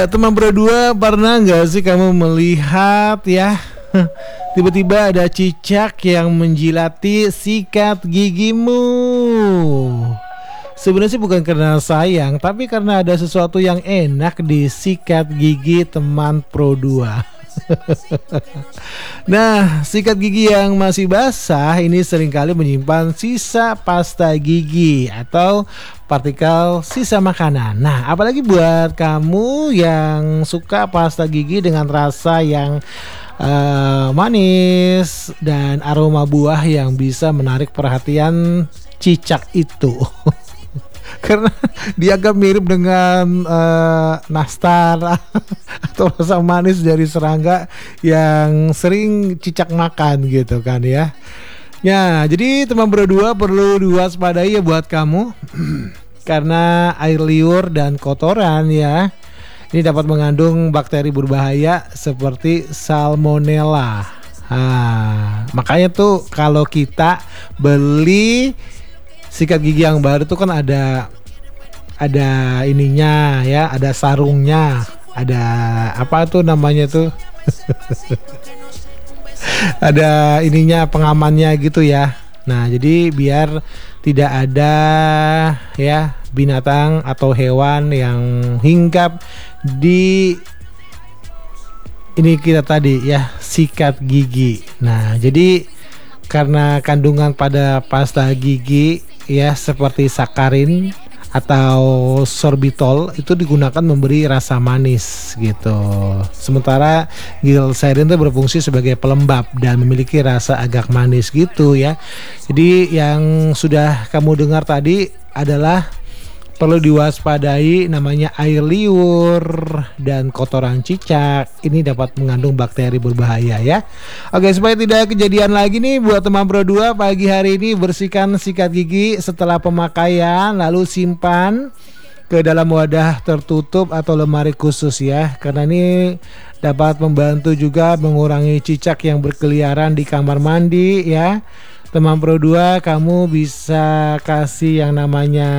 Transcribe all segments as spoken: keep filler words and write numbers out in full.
Teman berdua, pernah nggak sih kamu melihat ya tiba-tiba ada cicak yang menjilati sikat gigimu? Sebenarnya sih bukan karena sayang, tapi karena ada sesuatu yang enak di sikat gigi teman Pro dua. Nah, sikat gigi yang masih basah ini seringkali menyimpan sisa pasta gigi atau partikel sisa makanan. Nah, apalagi buat kamu yang suka pasta gigi dengan rasa yang uh, manis dan aroma buah yang bisa menarik perhatian cicak itu. Karena dianggap mirip dengan uh, nastar atau rasa manis dari serangga yang sering cicak makan gitu kan ya. Ya, jadi teman berdua perlu diwaspadai ya buat kamu karena air liur dan kotoran ya ini dapat mengandung bakteri berbahaya seperti salmonella. Nah, makanya tuh kalau kita beli sikat gigi yang baru tuh kan ada ada ininya ya, ada sarungnya, ada apa tuh namanya tuh ada ininya pengamannya gitu ya. Nah, jadi biar tidak ada ya binatang atau hewan yang hinggap di ini kita tadi ya, sikat gigi. Nah, jadi karena kandungan pada pasta gigi ya seperti sakarin atau sorbitol itu digunakan memberi rasa manis gitu. Sementara glycerin itu berfungsi sebagai pelembab dan memiliki rasa agak manis gitu ya. Jadi yang sudah kamu dengar tadi adalah perlu diwaspadai namanya air liur dan kotoran cicak. Ini dapat mengandung bakteri berbahaya ya. Oke, supaya tidak kejadian lagi nih buat teman Pro dua, pagi hari ini bersihkan sikat gigi setelah pemakaian lalu simpan ke dalam wadah tertutup atau lemari khusus ya. Karena ini dapat membantu juga mengurangi cicak yang berkeliaran di kamar mandi ya. Teman Pro dua, kamu bisa kasih yang namanya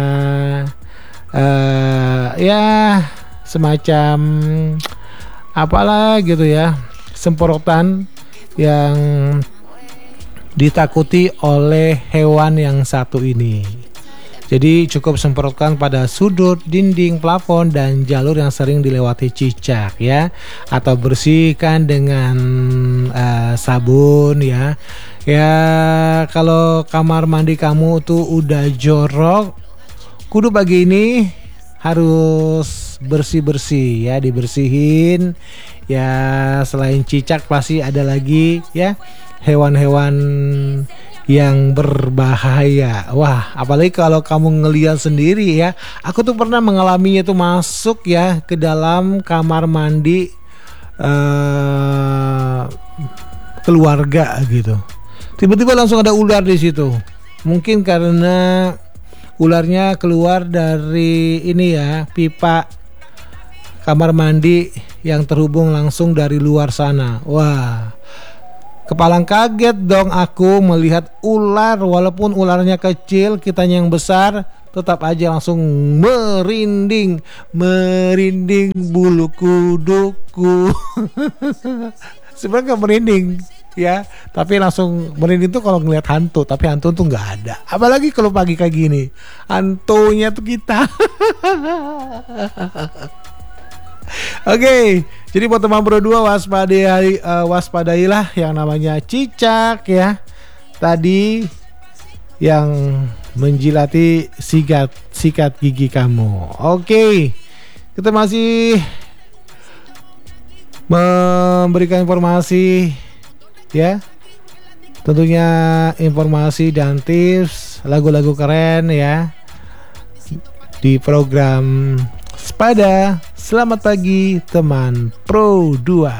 uh, ya semacam apalah gitu ya, semprotan yang ditakuti oleh hewan yang satu ini. Jadi cukup semprotkan pada sudut, dinding, plafon, dan jalur yang sering dilewati cicak ya. Atau bersihkan dengan uh, sabun ya. Ya kalau kamar mandi kamu tuh udah jorok, kudu pagi ini harus bersih-bersih ya, dibersihin. Ya selain cicak pasti ada lagi ya hewan-hewan yang berbahaya. Wah, apalagi kalau kamu ngelihat sendiri ya. Aku tuh pernah mengalaminya tuh masuk ya ke dalam kamar mandi uh, keluarga gitu. Tiba-tiba langsung ada ular di situ. Mungkin karena ularnya keluar dari ini ya, pipa kamar mandi yang terhubung langsung dari luar sana. Wah, kepalang kaget dong aku melihat ular, walaupun ularnya kecil, kitanya yang besar, tetap aja langsung merinding, merinding bulu kuduku. Sebenarnya gak merinding ya, tapi langsung merinding tuh kalau ngelihat hantu, tapi hantu tuh nggak ada. Apalagi kalau pagi kayak gini, hantunya tuh kita. Oke, okay, jadi buat teman Pro dua waspadai, uh, waspadailah yang namanya cicak ya. Tadi yang menjilati sikat sikat gigi kamu. Oke, okay, kita masih memberikan informasi ya. Tentunya informasi dan tips lagu-lagu keren ya di program Spada. Selamat pagi teman Pro dua.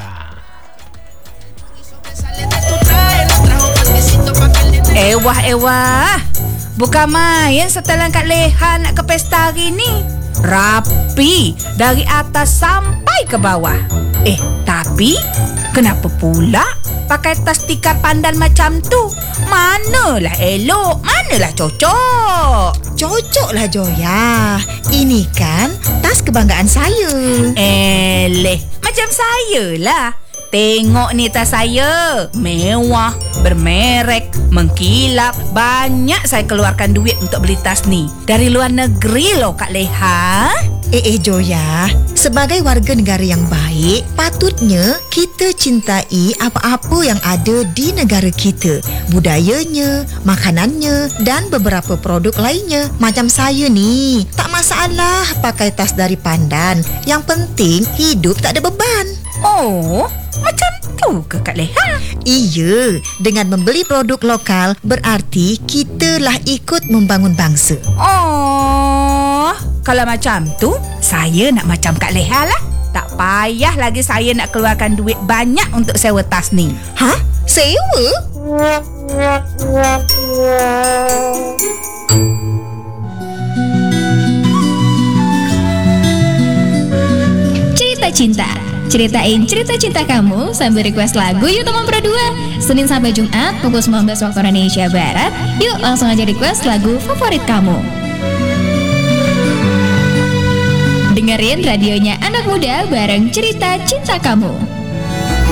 Ewah ewah, bukan main setelan kat leha nak ke pesta hari ni. Rapi dari atas sampai ke bawah. Eh tapi kenapa pula pakai tas tikar pandan macam tu. Manalah elok, manalah cocok. Cocoklah Joya. Ini kan tas kebanggaan saya. Eleh, macam saya lah. Tengok ni tas saya. Mewah, bermerek, mengkilap. Banyak saya keluarkan duit untuk beli tas ni. Dari luar negeri loh Kak Leha. Eh eh Joya, sebagai warga negara yang baik, patutnya kita cintai apa-apa yang ada di negara kita. Budayanya, makanannya dan beberapa produk lainnya. Macam saya ni, tak masalah pakai tas dari pandan. Yang penting hidup tak ada beban. Oh, macam tu ke Kak Leha? Iya, dengan membeli produk lokal berarti kita lah ikut membangun bangsa. Oh, kalau macam tu, saya nak macam Kak Leha lah. Tak payah lagi saya nak keluarkan duit banyak untuk sewa tas ni. Hah? Sewa? Cerita Cinta. Ceritain cerita cinta kamu sambil request lagu yuk teman Pro dua. Senin sampai Jumat pukul sembilan belas waktu Indonesia Barat. Yuk langsung aja request lagu favorit kamu. Dengerin radionya anak muda bareng cerita cinta kamu.